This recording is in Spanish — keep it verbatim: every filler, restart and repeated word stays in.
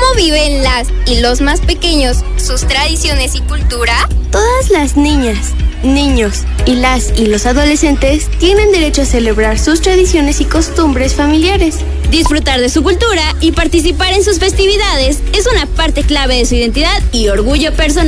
viven las y los más pequeños sus tradiciones y cultura? Todas las niñas, niños y las y los adolescentes tienen derecho a celebrar sus tradiciones y costumbres familiares. Disfrutar de su cultura y participar en sus festividades es una parte clave de su identidad y orgullo personal.